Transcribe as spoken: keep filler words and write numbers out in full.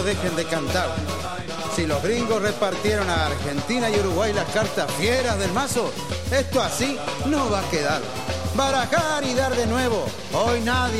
Dejen de cantar. Si los gringos repartieron a Argentina y Uruguay las cartas fieras del mazo, esto así no va a quedar. Barajar y dar de nuevo. Hoy nadie